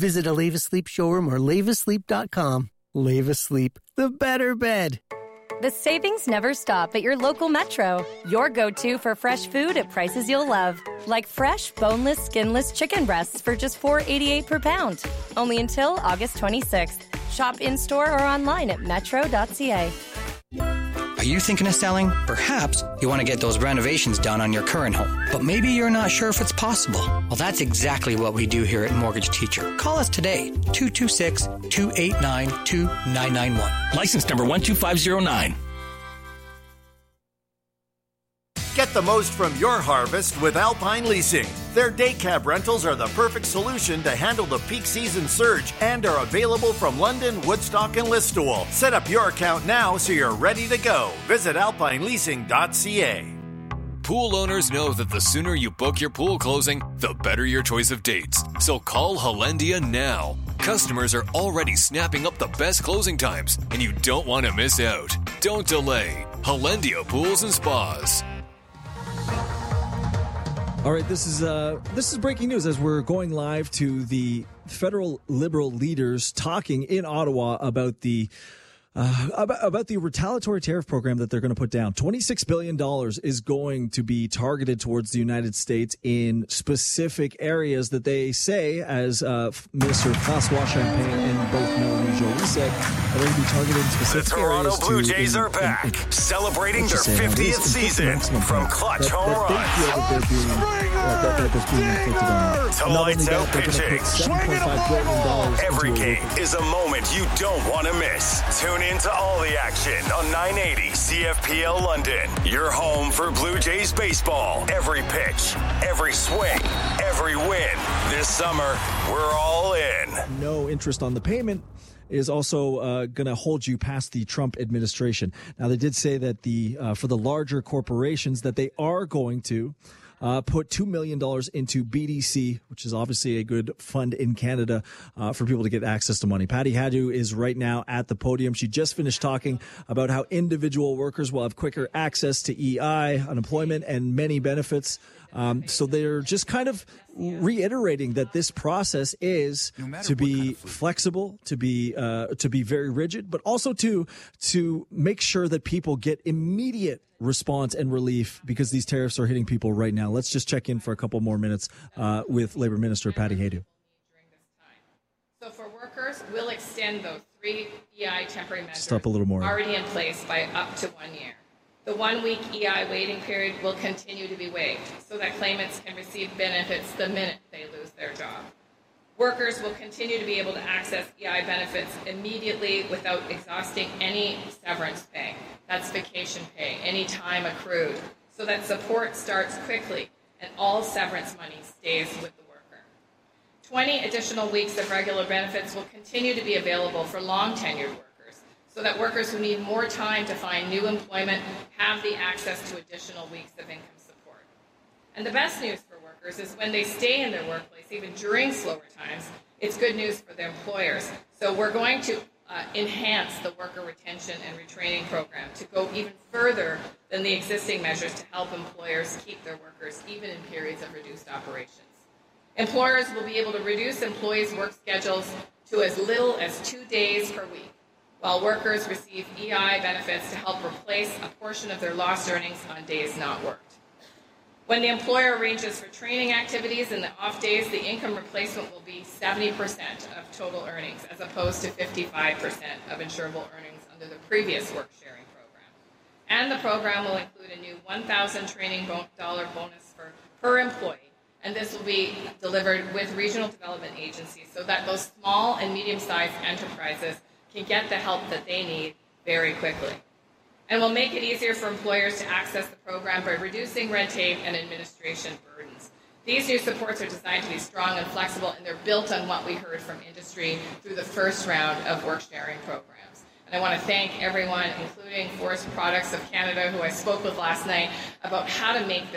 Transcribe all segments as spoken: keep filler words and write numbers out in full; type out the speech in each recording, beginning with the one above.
Visit a Leva Sleep showroom or leva sleep dot com. Leva Sleep, the better bed. The savings never stop at your local Metro. Your go-to for fresh food at prices you'll love. Like fresh, boneless, skinless chicken breasts for just four dollars and eighty-eight cents per pound. Only until August twenty-sixth. Shop in-store or online at metro dot c a. Are you thinking of selling? Perhaps you want to get those renovations done on your current home, but maybe you're not sure if it's possible. Well, that's exactly what we do here at Mortgage Teacher. Call us today, two two six, two eight nine, two nine nine one. License number one two five zero nine. Get the most from your harvest with Alpine Leasing. Their day cab rentals are the perfect solution to handle the peak season surge and are available from London, Woodstock, and Listowel. Set up your account now so you're ready to go. Visit alpine leasing dot c a. Pool owners know that the sooner you book your pool closing, the better your choice of dates. So call Hollandia now. Customers are already snapping up the best closing times, and you don't want to miss out. Don't delay. Hollandia Pools and Spas. All right, this is uh, this is breaking news as we're going live to the federal Liberal leaders talking in Ottawa about the uh, about, about the retaliatory tariff program that they're going to put down. twenty-six billion dollars is going to be targeted towards the United States in specific areas that they say, as uh, Minister François Champagne and both Melanie Joly said, are going to be targeted in specific the Toronto areas. The Toronto Blue to, Jays in, are back, in, in, celebrating their fiftieth season from clutch home runs. To lights out pitching. Every game is a moment you don't want to miss. Tune in to all the action on nine eighty C F P L London. Your home for Blue Jays baseball. Every pitch, every swing, every win. This summer, we're all in. No interest on the payment is also uh, going to hold you past the Trump administration. Now, they did say that the uh, for the larger corporations that they are going to Uh, put two million dollars into B D C, which is obviously a good fund in Canada uh, for people to get access to money. Patty Hadu is right now at the podium. She just finished talking about how individual workers will have quicker access to E I, unemployment, and many benefits. Um, so they're just kind of reiterating that this process is no to be kind of flexible, to be uh, to be very rigid, but also to to make sure that people get immediate response and relief because these tariffs are hitting people right now. Let's just check in for a couple more minutes uh, with Labour Minister Patty Hadu. So for workers, we'll extend those three E I temporary measures Stop a little more. already in place by up to one year. The one-week E I waiting period will continue to be waived so that claimants can receive benefits the minute they lose their job. Workers will continue to be able to access E I benefits immediately without exhausting any severance pay. That's vacation pay, any time accrued, so that support starts quickly and all severance money stays with the worker. twenty additional weeks of regular benefits will continue to be available for long-tenured workers, so that workers who need more time to find new employment have the access to additional weeks of income support. And the best news for workers is when they stay in their workplace, even during slower times, it's good news for their employers. So we're going to uh, enhance the worker retention and retraining program to go even further than the existing measures to help employers keep their workers even in periods of reduced operations. Employers will be able to reduce employees' work schedules to as little as two days per week, while workers receive E I benefits to help replace a portion of their lost earnings on days not worked. When the employer arranges for training activities in the off days, the income replacement will be seventy percent of total earnings, as opposed to fifty-five percent of insurable earnings under the previous work-sharing program. And the program will include a new one thousand dollars training dollar bonus for, per employee, and this will be delivered with regional development agencies so that those small and medium-sized enterprises can get the help that they need very quickly. And we'll make it easier for employers to access the program by reducing red tape and administration burdens. These new supports are designed to be strong and flexible, and they're built on what we heard from industry through the first round of work-sharing programs. And I want to thank everyone, including Forest Products of Canada, who I spoke with last night, about how to make this program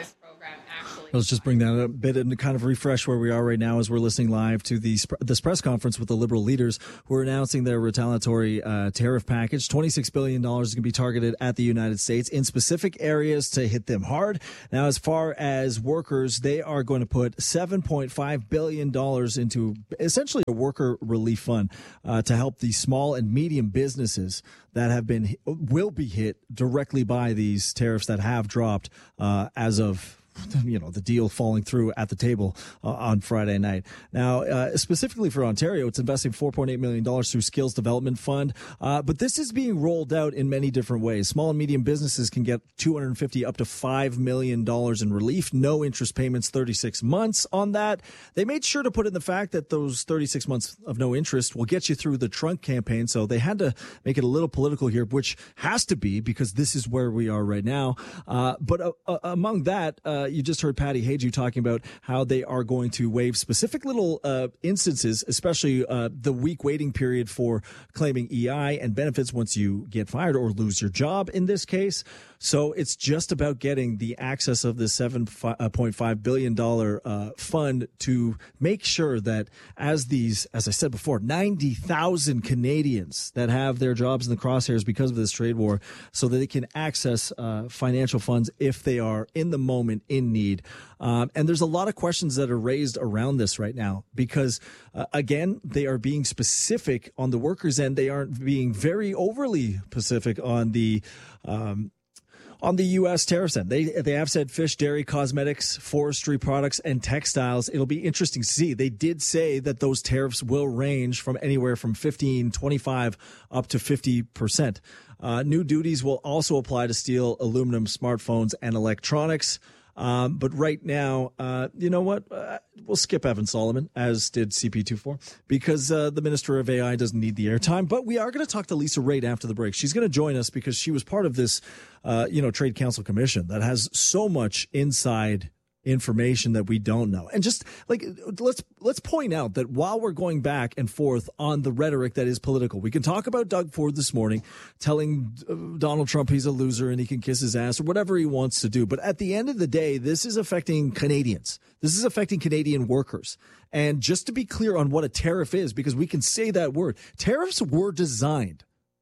program actually. Let's just bring that a bit and kind of refresh where we are right now as we're listening live to the, this press conference with the Liberal leaders who are announcing their retaliatory uh, tariff package. twenty-six billion dollars is going to be targeted at the United States in specific areas to hit them hard. Now, as far as workers, they are going to put seven point five billion dollars into essentially a worker relief fund uh, to help the small and medium businesses that have been will be hit directly by these tariffs that have dropped uh, as of, you know, the deal falling through at the table uh, on Friday night. Now, uh, specifically for Ontario, it's investing four point eight million dollars through Skills Development Fund. Uh, but this is being rolled out in many different ways. Small and medium businesses can get two hundred fifty up to five million dollars in relief. No interest payments, thirty-six months on that. They made sure to put in the fact that those thirty-six months of no interest will get you through the Trump campaign. So they had to make it a little political here, which has to be because this is where we are right now. Uh, but uh, uh, among that, uh, you just heard Patty Hajdu talking about how they are going to waive specific little uh, instances, especially uh, the week waiting period for claiming E I and benefits once you get fired or lose your job in this case. So it's just about getting the access of the seven point five billion dollars uh, fund to make sure that as these, as I said before, ninety thousand Canadians that have their jobs in the crosshairs because of this trade war, so that they can access uh, financial funds if they are in the moment in need. Um, and there's a lot of questions that are raised around this right now because, uh, again, they are being specific on the workers' end. They aren't being very overly specific on the um, on the U S tariffs end. They they have said fish, dairy, cosmetics, forestry products, and textiles. It'll be interesting to see. They did say that those tariffs will range from anywhere from fifteen, twenty-five up to fifty percent. Uh, new duties will also apply to steel, aluminum, smartphones, and electronics. Um, but right now, uh, you know what? Uh, we'll skip Evan Solomon, as did C P twenty-four, because uh, the Minister of A I doesn't need the airtime. But we are going to talk to Lisa Raitt after the break. She's going to join us because she was part of this, uh, you know, Trade Council Commission that has so much inside information that we don't know. And just like, let's let's point out that while we're going back and forth on the rhetoric that is political, we can talk about Doug Ford this morning telling Donald Trump he's a loser and he can kiss his ass or whatever he wants to do. But at the end of the day, this is affecting Canadians. This is affecting Canadian workers. And just to be clear on what a tariff is, because we can say that word, tariffs were designed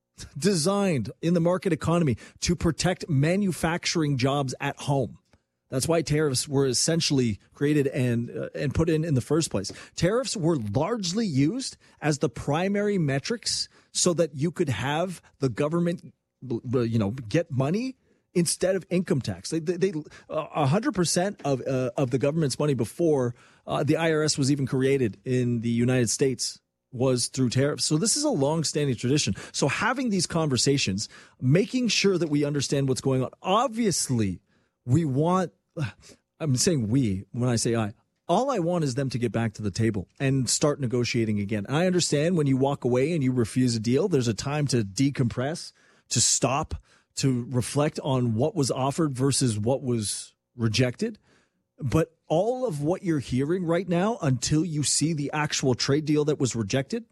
designed in the market economy to protect manufacturing jobs at home. That's why tariffs were essentially created and uh, and put in in the first place. Tariffs were largely used as the primary metrics so that you could have the government, you know, get money instead of income tax. They they a hundred percent of uh, of the government's money before uh, the I R S was even created in the United States was through tariffs. So this is a long-standing tradition. So having these conversations, making sure that we understand what's going on. Obviously, we want. I'm saying we when I say I. All I want is them to get back to the table and start negotiating again. I understand when you walk away and you refuse a deal, there's a time to decompress, to stop, to reflect on what was offered versus what was rejected. But all of what you're hearing right now, until you see the actual trade deal that was rejected,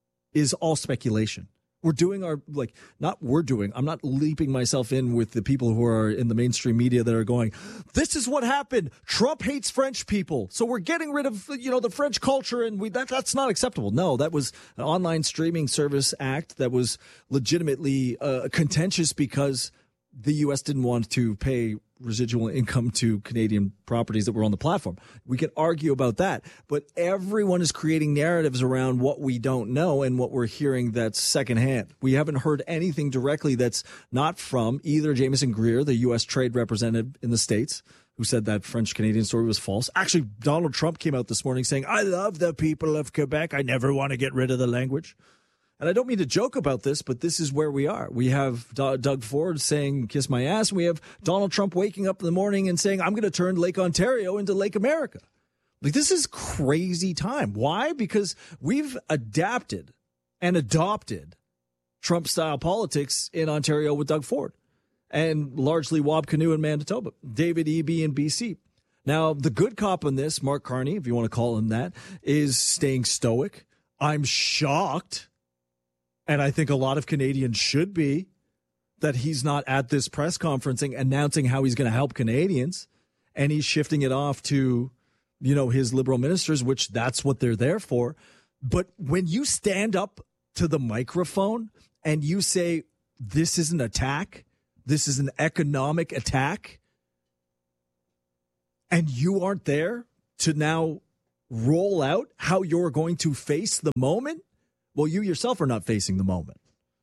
is all speculation. We're doing our, like, not we're doing, I'm not leaping myself in with the people who are in the mainstream media that are going, this is what happened. Trump hates French people. So we're getting rid of, you know, the French culture and we that that's not acceptable. No, that was an online streaming service act that was legitimately uh, contentious because the U S didn't want to pay residual income to Canadian properties that were on the platform. We can argue about that, but everyone is creating narratives around what we don't know and what we're hearing that's secondhand. We haven't heard anything directly that's not from either Jameson Greer, the U S trade representative in the States, who said that French-Canadian story was false. Actually, Donald Trump came out this morning saying, I love the people of Quebec. I never want to get rid of the language. And I don't mean to joke about this, but this is where we are. We have D- Doug Ford saying, kiss my ass. We have Donald Trump waking up in the morning and saying, I'm going to turn Lake Ontario into Lake America. Like, this is crazy time. Why? Because we've adapted and adopted Trump-style politics in Ontario with Doug Ford and largely Wab Kinew in Manitoba, David Eby in B C. Now, the good cop on this, Mark Carney, if you want to call him that, is staying stoic. I'm shocked. And I think a lot of Canadians should be, that he's not at this press conferencing announcing how he's going to help Canadians and he's shifting it off to, you know, his liberal ministers, which that's what they're there for. But when you stand up to the microphone and you say, this is an attack, this is an economic attack, and you aren't there to now roll out how you're going to face the moment, well, you yourself are not facing the moment.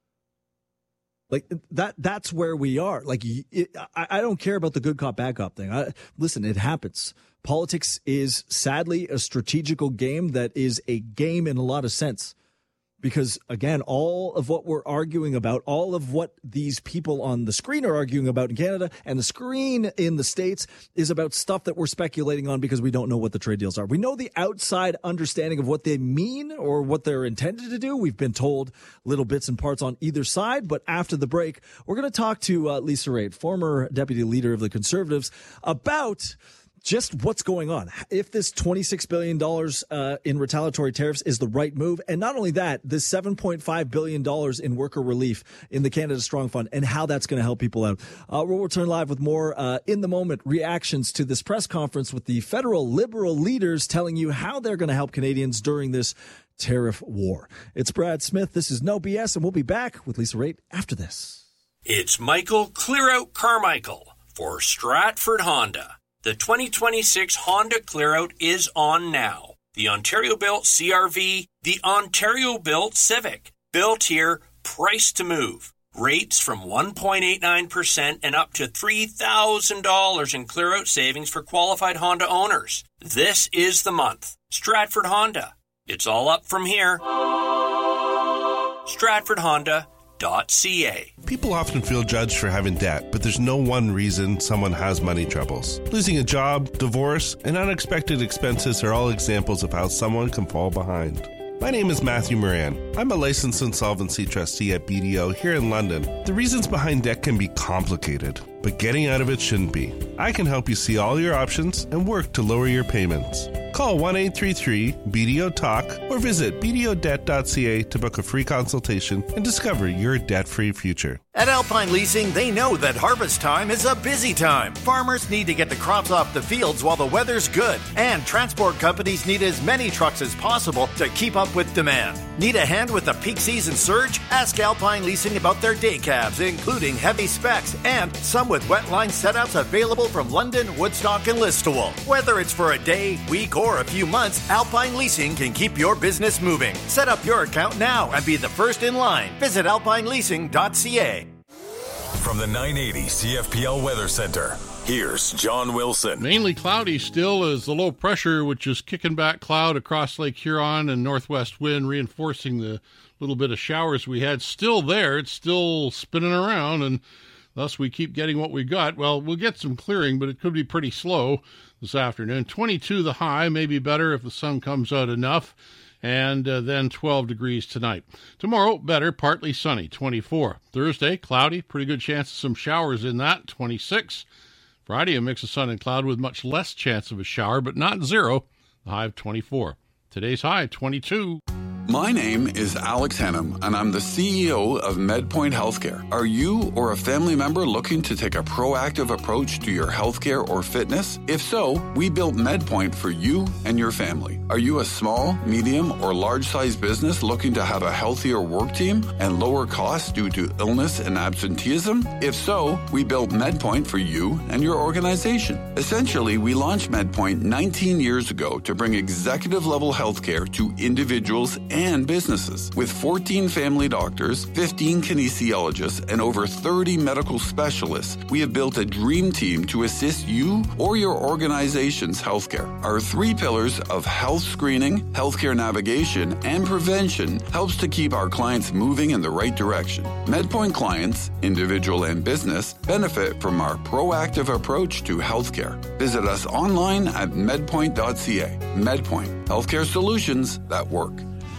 Like that, that's where we are. Like, it, I, I don't care about the good cop, bad cop thing. I, listen, it happens. Politics is sadly a strategical game that is a game in a lot of sense. Because, again, all of what we're arguing about, all of what these people on the screen are arguing about in Canada and the screen in the States is about stuff that we're speculating on because we don't know what the trade deals are. We know the outside understanding of what they mean or what they're intended to do. We've been told little bits and parts on either side. But after the break, we're going to talk to uh, Lisa Raitt, former deputy leader of the Conservatives, about just what's going on. If this twenty-six billion dollars uh, in retaliatory tariffs is the right move, and not only that, this seven point five billion dollars in worker relief in the Canada Strong Fund and how that's going to help people out. Uh, we'll return live with more uh, in the moment reactions to this press conference with the federal Liberal leaders telling you how they're going to help Canadians during this tariff war. It's Brad Smith. This is No B S, and we'll be back with Lisa Raitt after this. It's Michael Clearout Carmichael for Stratford Honda. The twenty twenty-six Honda Clearout is on now. The Ontario-built C R V, the Ontario-built Civic. Built here, priced to move. Rates from one point eight nine percent and up to three thousand dollars in Clearout savings for qualified Honda owners. This is the month. Stratford Honda. It's all up from here. Stratford Honda. .ca. People often feel judged for having debt, but there's no one reason someone has money troubles. Losing a job, divorce, and unexpected expenses are all examples of how someone can fall behind. My name is Matthew Moran. I'm a licensed insolvency trustee at B D O here in London. The reasons behind debt can be complicated, but getting out of it shouldn't be. I can help you see all your options and work to lower your payments. Call one eight three three B D O talk or visit b d o debt dot c a to book a free consultation and discover your debt-free future. At Alpine Leasing, they know that harvest time is a busy time. Farmers need to get the crops off the fields while the weather's good, and transport companies need as many trucks as possible to keep up with demand. Need a hand with the peak season surge? Ask Alpine Leasing about their day cabs, including heavy specs and some with wet line setups available from London, Woodstock, and Listowel. Whether it's for a day, week, or a few months, Alpine Leasing can keep your business moving. Set up your account now and be the first in line. Visit alpine leasing dot c a. From the nine eighty C F P L Weather Center, here's John Wilson. Mainly cloudy still as the low pressure, which is kicking back cloud across Lake Huron and northwest wind, reinforcing the little bit of showers we had. Still there. It's still spinning around, and thus we keep getting what we got. Well, we'll get some clearing, but it could be pretty slow this afternoon. twenty-two the high, maybe better if the sun comes out enough. And uh, then twelve degrees tonight. Tomorrow, better, partly sunny, twenty-four. Thursday, cloudy, pretty good chance of some showers in that, twenty-six. Friday, a mix of sun and cloud with much less chance of a shower, but not zero, the high of twenty-four. Today's high, twenty-two. My name is Alex Hannum, and I'm the C E O of MedPoint Healthcare. Are you or a family member looking to take a proactive approach to your healthcare or fitness? If so, we built MedPoint for you and your family. Are you a small, medium, or large-sized business looking to have a healthier work team and lower costs due to illness and absenteeism? If so, we built MedPoint for you and your organization. Essentially, we launched MedPoint nineteen years ago to bring executive-level healthcare to individuals and and businesses. With fourteen family doctors, fifteen kinesiologists, and over thirty medical specialists, we have built a dream team to assist you or your organization's healthcare. Our three pillars of health screening, healthcare navigation, and prevention helps to keep our clients moving in the right direction. MedPoint clients, individual and business, benefit from our proactive approach to healthcare. Visit us online at medpoint dot c a. MedPoint, healthcare solutions that work.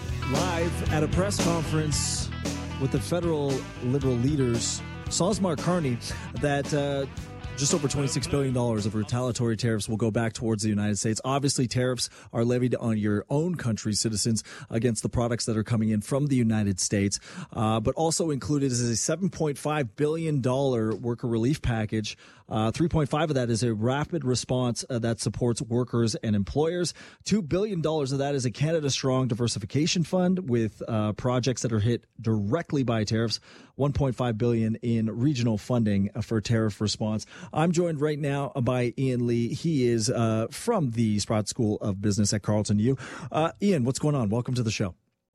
Live at a press conference with the federal Liberal leaders, says Mark Carney that uh, just over twenty-six billion dollars of retaliatory tariffs will go back towards the United States. Obviously, tariffs are levied on your own country's citizens against the products that are coming in from the United States, uh, but also included is a seven point five billion dollars worker relief package Uh, three point five of that is a rapid response uh, that supports workers and employers. two billion dollars of that is a Canada Strong diversification fund with uh, projects that are hit directly by tariffs. one point five billion dollars in regional funding for tariff response. I'm joined right now by Ian Lee. He is uh, from the Sprott School of Business at Carleton U. Uh, Ian, what's going on? Welcome to the show.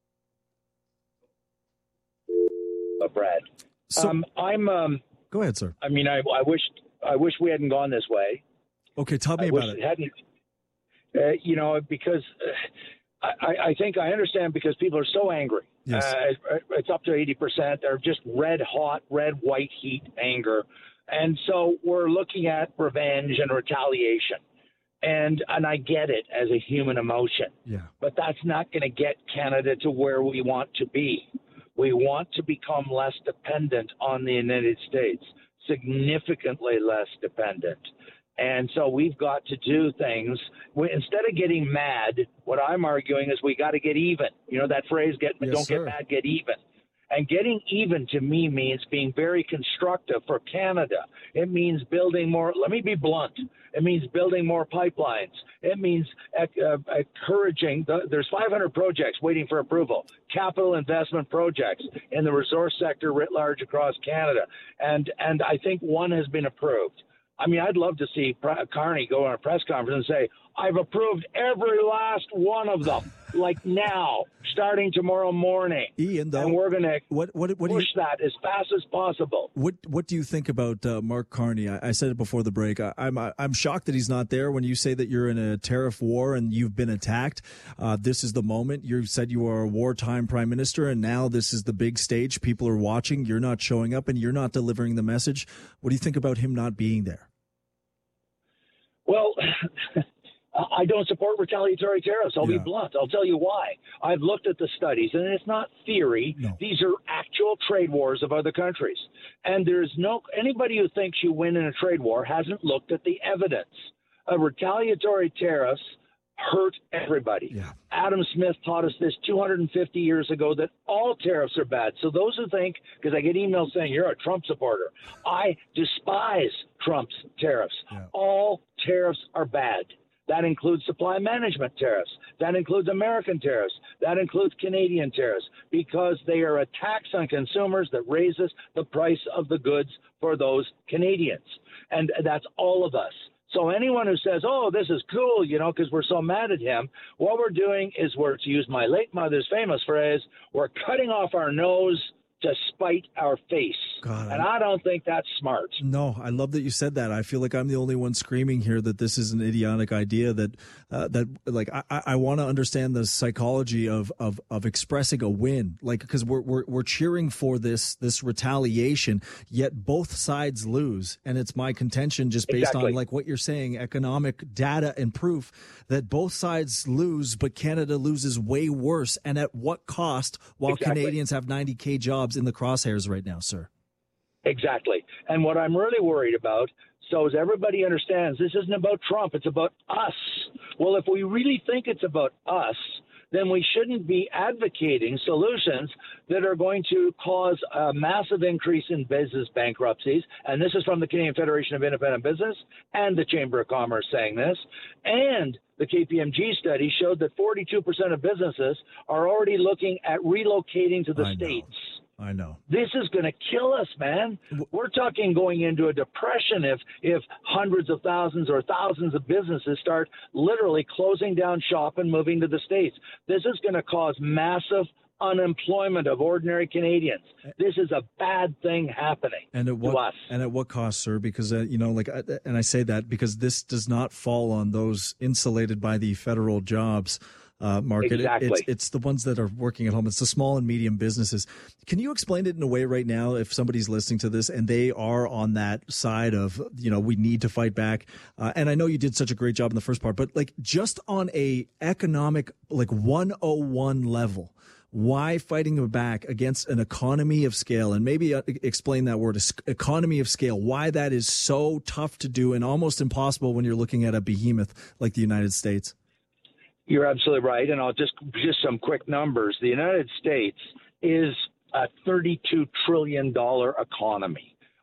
Uh, Brad, so, um, I'm. Um, go ahead, sir. I mean, I, I wish I wish we hadn't gone this way. Okay, tell me I about wish it. it hadn't. Uh, you know, because uh, I, I think I understand because people are so angry. Yes. Uh, it's up to eighty percent. They're just red hot, red white heat anger, and so we're looking at revenge and retaliation. And and I get it as a human emotion. Yeah. But that's not going to get Canada to where we want to be. We want to become less dependent on the United States, significantly less dependent. And so we've got to do things. We, instead of getting mad, what I'm arguing is we got to get even. You know that phrase, "Get Yes, don't sir. get mad, get even." And getting even to me means being very constructive for Canada. It means building more. Let me be blunt. It means building more pipelines. It means uh, encouraging. The, there's five hundred projects waiting for approval, capital investment projects in the resource sector writ large across Canada. And, and I think one has been approved. I mean, I'd love to see Carney go on a press conference and say, I've approved every last one of them, like now, starting tomorrow morning. Ian, though, and we're going to what, what, what push do you, that as fast as possible. What What do you think about uh, Mark Carney? I, I said it before the break. I, I'm I'm shocked that he's not there when you say that you're in a tariff war and you've been attacked. Uh, this is the moment. You said you are a wartime prime minister, and now this is the big stage. People are watching. You're not showing up, and you're not delivering the message. What do you think about him not being there? Well, I don't support retaliatory tariffs. I'll Yeah. be blunt. I'll tell you why. I've looked at the studies, and it's not theory. No. These are actual trade wars of other countries. And there's no anybody who thinks you win in a trade war hasn't looked at the evidence. A retaliatory tariffs hurt everybody. Yeah. Adam Smith taught us this two hundred fifty years ago, that all tariffs are bad. So those who think, because I get emails saying you're a Trump supporter, I despise Trump's tariffs. Yeah. All tariffs are bad. That includes supply management tariffs. That includes American tariffs. That includes Canadian tariffs, because they are a tax on consumers that raises the price of the goods for those Canadians. And that's all of us. So anyone who says, oh, this is cool, you know, because we're so mad at him, what we're doing is we're, to use my late mother's famous phrase, we're cutting off our nose to spite our face. God, and I don't think that's smart. No, I love that you said that. I feel like I'm the only one screaming here that this is an idiotic idea. That uh, that like I, I want to understand the psychology of of of expressing a win, like because we're we're we're cheering for this this retaliation, yet both sides lose, and it's my contention just based Exactly. on like what you're saying, economic data and proof that both sides lose, but Canada loses way worse, and at what cost? While Exactly. Canadians have ninety K jobs in the crosshairs right now, sir. Exactly. And what I'm really worried about, so as everybody understands, this isn't about Trump, it's about us. Well, if we really think it's about us, then we shouldn't be advocating solutions that are going to cause a massive increase in business bankruptcies. And this is from the Canadian Federation of Independent Business and the Chamber of Commerce saying this. And the K P M G study showed that forty-two percent of businesses are already looking at relocating to the I know. states. I know. This is going to kill us, man. We're talking going into a depression if if hundreds of thousands or thousands of businesses start literally closing down shop and moving to the States. This is going to cause massive unemployment of ordinary Canadians. This is a bad thing happening And at to what us. and at what cost, sir? Because uh, you know, like, I- and I say that because this does not fall on those insulated by the federal jobs uh, market. It- Exactly. it's it's the ones that are working at home. It's the small and medium businesses. Can you explain it in a way right now, if somebody's listening to this and they are on that side of, you know, we need to fight back? Uh, and I know you did such a great job in the first part, but like just on a economic like one oh one level. Why fighting back against an economy of scale? And maybe uh, explain that word, economy of scale, why that is so tough to do and almost impossible when you're looking at a behemoth like the United States. You're absolutely right. And I'll just just some quick numbers. The United States is a thirty-two trillion dollars economy.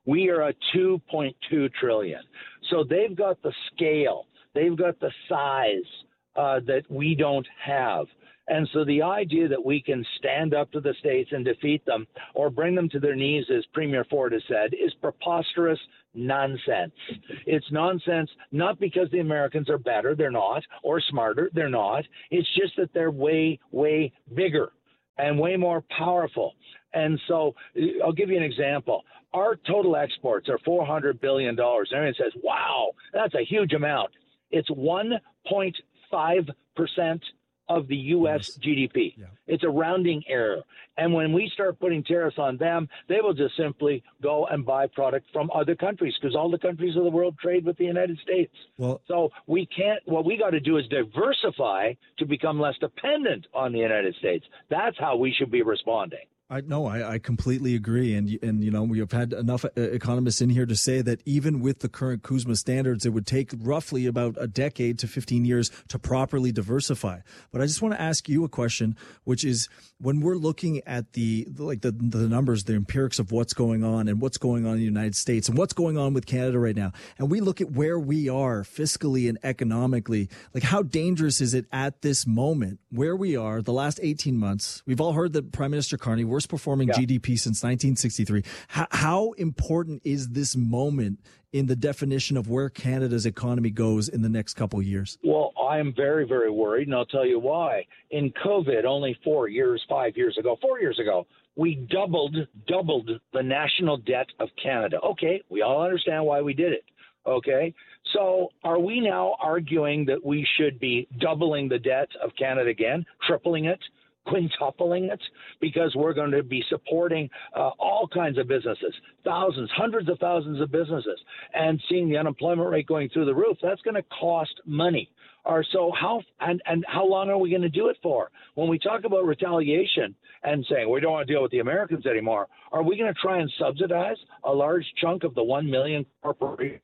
We are at two point two trillion. So they've got the scale. They've got the size uh, that we don't have. And so the idea that we can stand up to the states and defeat them or bring them to their knees, as Premier Ford has said, is preposterous nonsense. It's nonsense not because the Americans are better, they're not, or smarter, they're not. It's just that they're way, way bigger and way more powerful. And so I'll give you an example. Our total exports are four hundred billion dollars. Everyone says, wow, that's a huge amount. It's one point five percent of the U S G D P. Yeah. It's a rounding error. And when we start putting tariffs on them, they will just simply go and buy product from other countries because all the countries of the world trade with the United States. Well, so we can't, what we got to do is diversify to become less dependent on the United States. That's how we should be responding. I no, I, I completely agree, and and you know we have had enough economists in here to say that even with the current CUSMA standards, it would take roughly about a decade to fifteen years to properly diversify. But I just want to ask you a question, which is when we're looking at the like the the numbers, the empirics of what's going on and what's going on in the United States and what's going on with Canada right now, and we look at where we are fiscally and economically, like how dangerous is it at this moment where we are? The last eighteen months, we've all heard that Prime Minister Carney, worst performing yeah. G D P since nineteen sixty-three. How, how important is this moment in the definition of where Canada's economy goes in the next couple of years? Well, I am very, very worried, and I'll tell you why. In COVID, only four years, five years ago, four years ago, we doubled, doubled the national debt of Canada. Okay, we all understand why we did it. Okay, so are we now arguing that we should be doubling the debt of Canada again, tripling it, quintupling it, because we're going to be supporting uh, all kinds of businesses, thousands, hundreds of thousands of businesses, and seeing the unemployment rate going through the roof? That's going to cost money. Or so how and, and how long are we going to do it for? When we talk about retaliation and saying we don't want to deal with the Americans anymore, are we going to try and subsidize a large chunk of the one million corporations?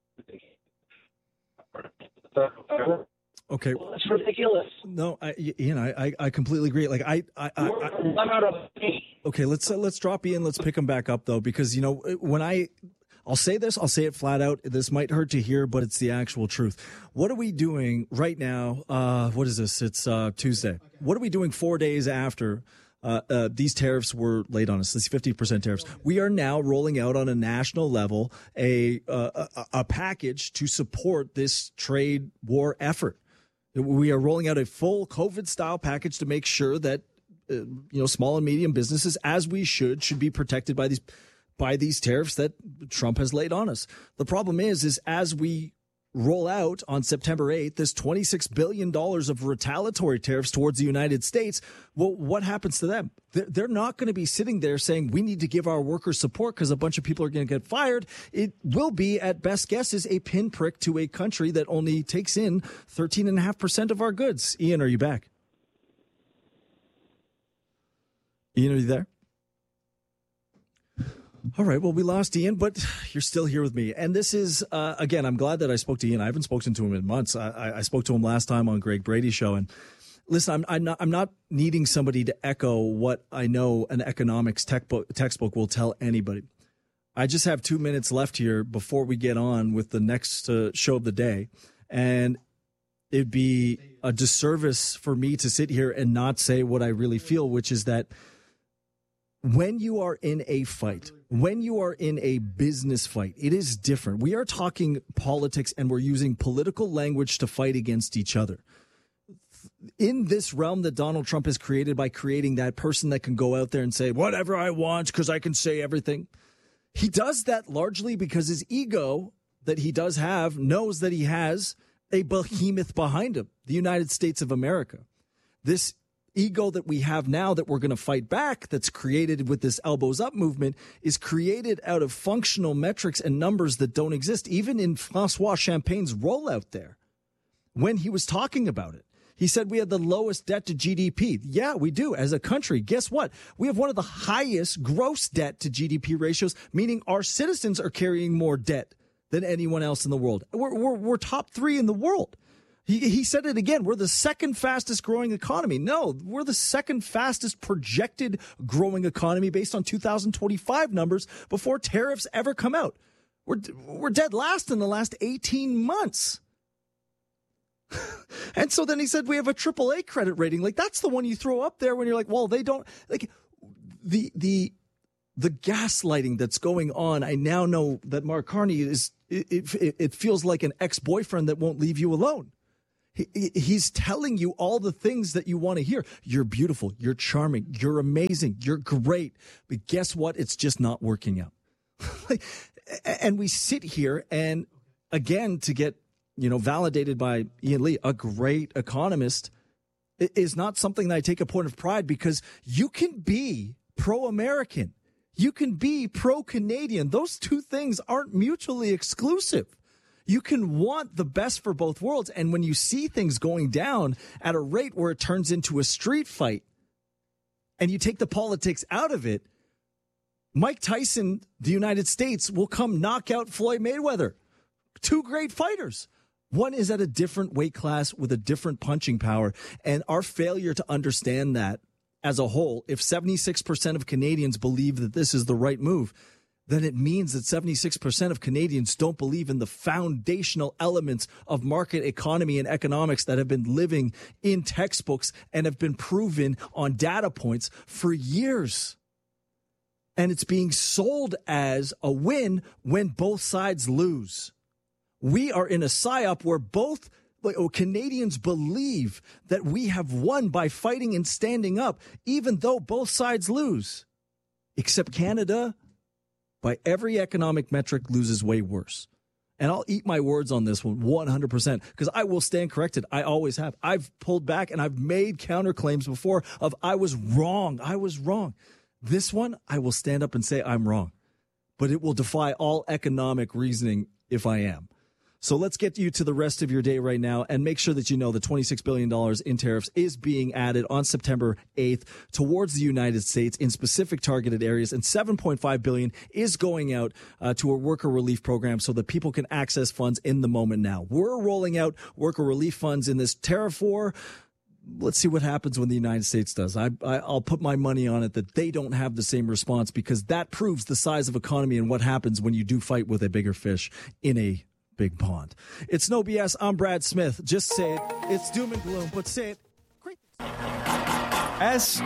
Okay, well, that's ridiculous. No, I, Ian, I, I completely agree. Like I, I, I, I I'm out of money. Okay, let's uh, let's drop Ian. Let's pick him back up though, because you know when I, I'll say this, I'll say it flat out. This might hurt to hear, but it's the actual truth. What are we doing right now? Uh, what is this? It's uh, Tuesday. What are we doing four days after? Uh, uh, these tariffs were laid on us, these fifty percent tariffs. We are now rolling out on a national level a, uh, a a package to support this trade war effort. We are rolling out a full COVID-style package to make sure that uh, you know small and medium businesses, as we should, should be protected by these by these tariffs that Trump has laid on us. The problem is, is as we roll out on September eighth, this twenty-six billion dollars of retaliatory tariffs towards the United States, well, what happens to them? They're not going to be sitting there saying we need to give our workers support because a bunch of people are going to get fired. It will be, at best guesses, a pinprick to a country that only takes in thirteen point five percent of our goods. Ian, are you back? Ian, are you there? All right, well, we lost Ian, but you're still here with me. And this is, uh, again, I'm glad that I spoke to Ian. I haven't spoken to him in months. I, I spoke to him last time on Greg Brady's show. And listen, I'm, I'm, not, I'm not needing somebody to echo what I know an economics textbook, textbook will tell anybody. I just have two minutes left here before we get on with the next uh, show of the day. And it'd be a disservice for me to sit here and not say what I really feel, which is that when you are in a fight, when you are in a business fight, it is different. We are talking politics and we're using political language to fight against each other. In this realm that Donald Trump has created by creating that person that can go out there and say whatever I want because I can say everything, he does that largely because his ego that he does have knows that he has a behemoth behind him, the United States of America. This ego that we have now that we're going to fight back, that's created with this elbows up movement, is created out of functional metrics and numbers that don't exist, even in Francois Champagne's rollout there. When he was talking about it, he said we had the lowest debt to G D P. Yeah, we do as a country. Guess what? We have one of the highest gross debt to G D P ratios, meaning our citizens are carrying more debt than anyone else in the world. We're, we're, we're top three in the world. He, he said it again. We're the second fastest growing economy. No, we're the second fastest projected growing economy based on two thousand twenty-five numbers before tariffs ever come out. We're, we're dead last in the last eighteen months. And so then he said we have a triple A credit rating. Like, that's the one you throw up there when you're like, well, they don't, like, the the the gaslighting that's going on. I now know that Mark Carney is, it, it, it feels like an ex-boyfriend that won't leave you alone. He, he's telling you all the things that you want to hear. You're beautiful. You're charming. You're amazing. You're great. But guess what? It's just not working out. And we sit here and, again, to get, you know, validated by Ian Lee, a great economist, is not something that I take a point of pride, because you can be pro-American. You can be pro-Canadian. Those two things aren't mutually exclusive. You can want the best for both worlds. And when you see things going down at a rate where it turns into a street fight and you take the politics out of it, Mike Tyson, the United States, will come knock out Floyd Mayweather. Two great fighters. One is at a different weight class with a different punching power. And our failure to understand that as a whole, if seventy-six percent of Canadians believe that this is the right move, then it means that seventy-six percent of Canadians don't believe in the foundational elements of market economy and economics that have been living in textbooks and have been proven on data points for years. And it's being sold as a win when both sides lose. We are in a psyop where both Canadians believe that we have won by fighting and standing up, even though both sides lose. Except Canada, by every economic metric, loses way worse. And I'll eat my words on this one one hundred percent, because I will stand corrected. I always have. I've pulled back and I've made counterclaims before of I was wrong. I was wrong. This one, I will stand up and say I'm wrong. But it will defy all economic reasoning if I am. So let's get you to the rest of your day right now and make sure that you know the twenty-six billion dollars in tariffs is being added on September eighth towards the United States in specific targeted areas, and seven point five billion dollars is going out uh, to a worker relief program so that people can access funds in the moment now. We're rolling out worker relief funds in this tariff war. Let's see what happens when the United States does. I, I, I'll put my money on it that they don't have the same response, because that proves the size of economy and what happens when you do fight with a bigger fish in a big pond. It's No B S. I'm Brad Smith. Just say it. It's doom and gloom, but say it. Great. S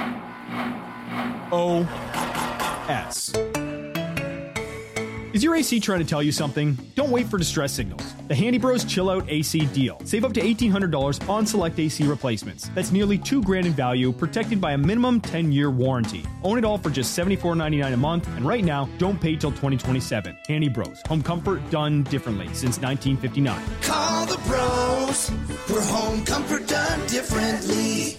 O S. Is your A C trying to tell you something? Don't wait for distress signals. The Handy Bros Chill Out A C deal. Save up to eighteen hundred dollars on select A C replacements. That's nearly two grand in value, protected by a minimum ten-year warranty. Own it all for just seventy-four ninety-nine a month, and right now, don't pay till twenty twenty-seven. Handy Bros. Home comfort done differently since nineteen fifty-nine. Call the bros for home comfort done differently.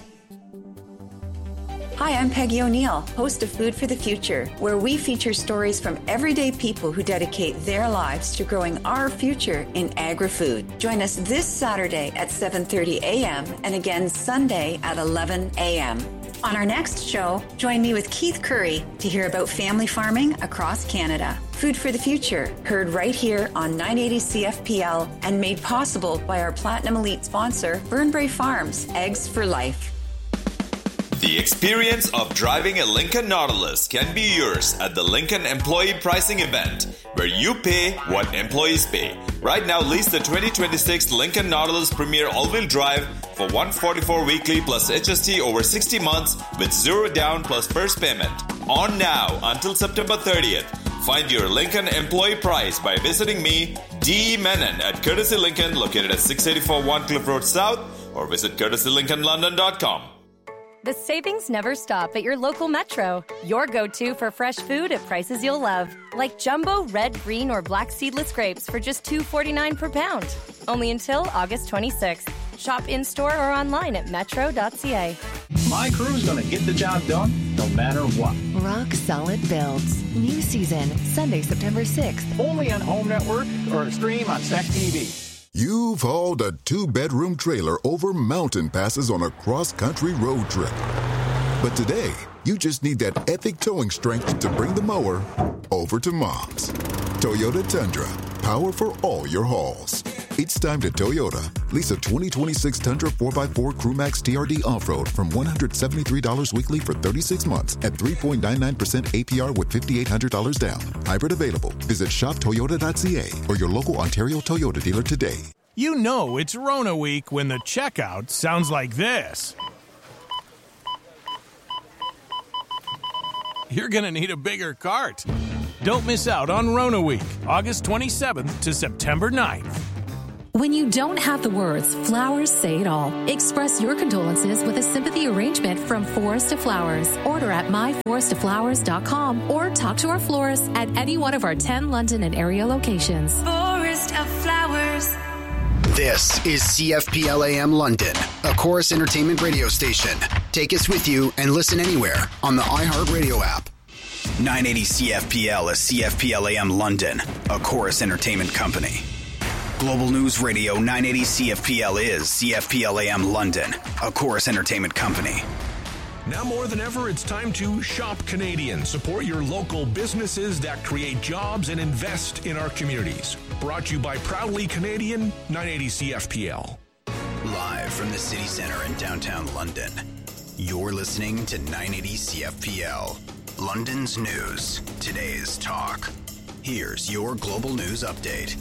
Hi, I'm Peggy O'Neill, host of Food for the Future, where we feature stories from everyday people who dedicate their lives to growing our future in agri-food. Join us this Saturday at seven thirty a.m. and again Sunday at eleven a.m. On our next show, join me with Keith Curry to hear about family farming across Canada. Food for the Future, heard right here on nine eighty C F P L and made possible by our Platinum Elite sponsor, Burnbrae Farms, Eggs for Life. The experience of driving a Lincoln Nautilus can be yours at the Lincoln Employee Pricing Event, where you pay what employees pay. Right now, lease the twenty twenty-six Lincoln Nautilus Premier All-Wheel Drive for one hundred forty-four dollars weekly plus H S T over sixty months with zero down plus first payment. On now until September thirtieth. Find your Lincoln employee price by visiting me, D. Menon, at Courtesy Lincoln, located at six eighty-four One Cliff Road South, or visit courtesy lincoln london dot com. The savings never stop at your local Metro. Your go-to for fresh food at prices you'll love. Like jumbo red, green, or black seedless grapes for just two dollars and forty-nine cents per pound. Only until August twenty-sixth. Shop in-store or online at metro dot c a. My crew's going to get the job done no matter what. Rock Solid Builds. New season, Sunday, September sixth. Only on Home Network or stream on S E C T V. You've hauled a two-bedroom trailer over mountain passes on a cross-country road trip. But today, you just need that epic towing strength to bring the mower over to Mom's. Toyota Tundra, power for all your hauls. It's time to Toyota. Lease a twenty twenty-six Tundra four by four Crewmax T R D Off-Road from one hundred seventy-three dollars weekly for thirty-six months at three point nine nine percent A P R with five thousand eight hundred dollars down. Hybrid available. Visit shop toyota dot c a or your local Ontario Toyota dealer today. You know it's Rona week when the checkout sounds like this. You're going to need a bigger cart. Don't miss out on Rona week, August twenty-seventh to September ninth. When you don't have the words, flowers say it all. Express your condolences with a sympathy arrangement from Forest to Flowers. Order at my forest to flowers dot com or talk to our florist at any one of our ten London and area locations. Forest of Flowers. This is C F P L A M London, a Chorus Entertainment radio station. Take us with you and listen anywhere on the iHeartRadio app. nine eighty C F P L is C F P L A M London, a Chorus Entertainment company. Global News Radio nine eighty C F P L is C F P L A M London, a Chorus Entertainment company. Now more than ever, it's time to shop Canadian. Support your local businesses that create jobs and invest in our communities. Brought to you by Proudly Canadian, nine eighty C F P L. Live from the City Centre in downtown London, you're listening to nine eighty C F P L. London's news, today's talk. Here's your global news update.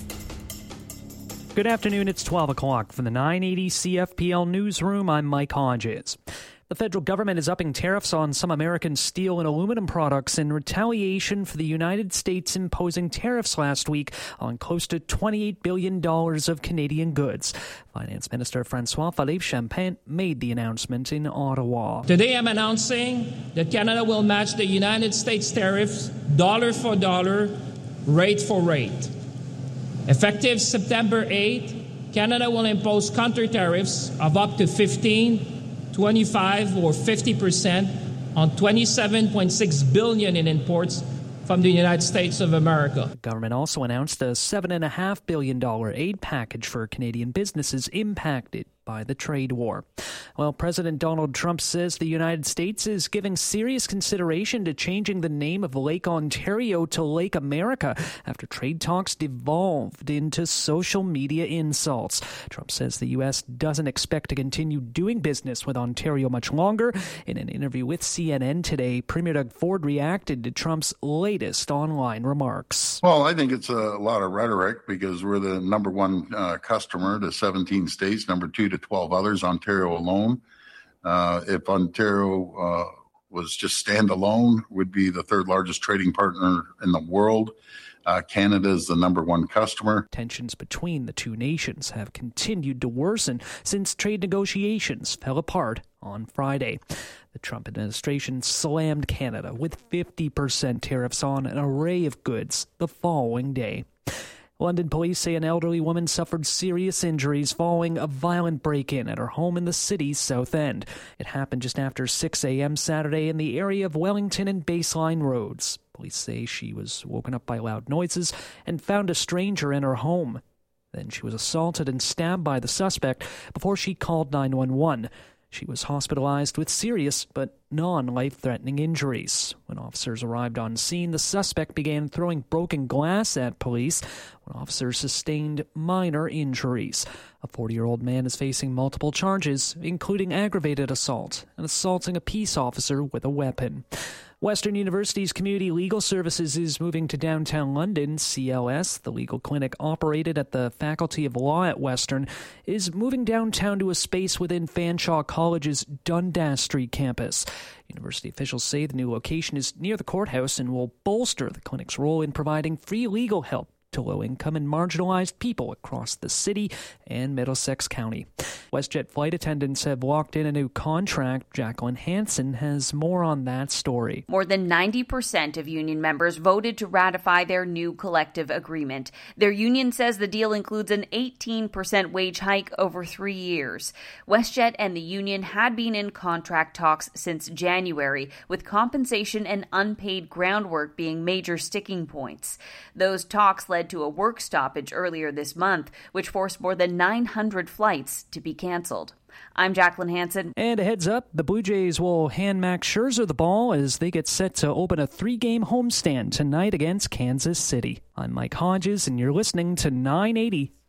Good afternoon, it's twelve o'clock from the nine eighty C F P L newsroom. I'm Mike Hodges. The federal government is upping tariffs on some American steel and aluminum products in retaliation for the United States imposing tariffs last week on close to twenty-eight billion dollars of Canadian goods. Finance Minister Francois Philippe-Champagne made the announcement in Ottawa. Today I'm announcing that Canada will match the United States tariffs dollar for dollar, rate for rate. Effective September eighth, Canada will impose counter tariffs of up to fifteen, twenty-five, or fifty percent on twenty-seven point six billion dollars in imports from the United States of America. The government also announced a seven point five billion dollars aid package for Canadian businesses impacted by the trade war. Well, President Donald Trump says the United States is giving serious consideration to changing the name of Lake Ontario to Lake America after trade talks devolved into social media insults. Trump says the U S doesn't expect to continue doing business with Ontario much longer. In an interview with C N N today, Premier Doug Ford reacted to Trump's latest online remarks. Well, I think it's a lot of rhetoric because we're the number one uh, customer to seventeen states, number two to twelve others, Ontario alone. Uh, if Ontario uh, was just standalone, would be the third largest trading partner in the world. Uh, Canada is the number one customer. Tensions between the two nations have continued to worsen since trade negotiations fell apart on Friday. The Trump administration slammed Canada with fifty percent tariffs on an array of goods the following day. London police say an elderly woman suffered serious injuries following a violent break-in at her home in the city's South End. It happened just after six a.m. Saturday in the area of Wellington and Baseline Roads. Police say she was woken up by loud noises and found a stranger in her home. Then she was assaulted and stabbed by the suspect before she called nine one one. She was hospitalized with serious but non-life-threatening injuries. When officers arrived on scene, the suspect began throwing broken glass at police when officers sustained minor injuries. A forty-year-old man is facing multiple charges, including aggravated assault and assaulting a peace officer with a weapon. Western University's Community Legal Services is moving to downtown London. C L S, the legal clinic operated at the Faculty of Law at Western, is moving downtown to a space within Fanshawe College's Dundas Street campus. University officials say the new location is near the courthouse and will bolster the clinic's role in providing free legal help to low-income and marginalized people across the city and Middlesex County. WestJet flight attendants have locked in a new contract. Jacqueline Hansen has more on that story. More than ninety percent of union members voted to ratify their new collective agreement. Their union says the deal includes an eighteen percent wage hike over three years. WestJet and the union had been in contract talks since January, with compensation and unpaid groundwork being major sticking points. Those talks led to a work stoppage earlier this month, which forced more than nine hundred flights to be canceled. I'm Jacqueline Hansen. And a heads up, the Blue Jays will hand Max Scherzer the ball as they get set to open a three-game homestand tonight against Kansas City. I'm Mike Hodges, and you're listening to nine eighty